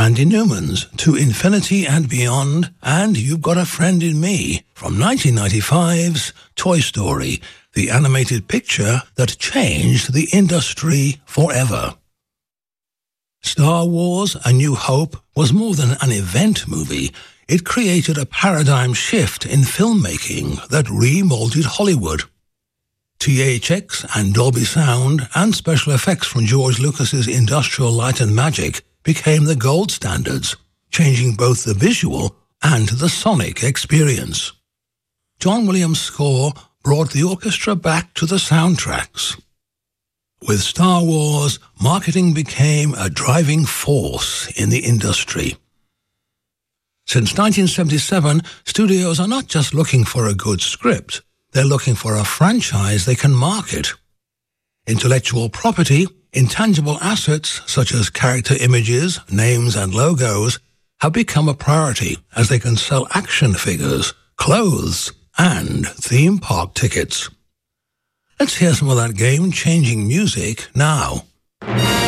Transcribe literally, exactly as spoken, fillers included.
Andy Newman's To Infinity and Beyond, and You've Got a Friend in Me from nineteen ninety-five's Toy Story, the animated picture that changed the industry forever. Star Wars: A New Hope was more than an event movie. It created a paradigm shift in filmmaking that remolded Hollywood. T H X and Dolby Sound and special effects from George Lucas's Industrial Light and Magic became the gold standards, changing both the visual and the sonic experience. John Williams' score brought the orchestra back to the soundtracks. With Star Wars, marketing became a driving force in the industry. Since nineteen seventy-seven, studios are not just looking for a good script, they're looking for a franchise they can market. Intellectual property, intangible assets such as character images, names and logos have become a priority as they can sell action figures, clothes, and theme park tickets. Let's hear some of that game-changing music now.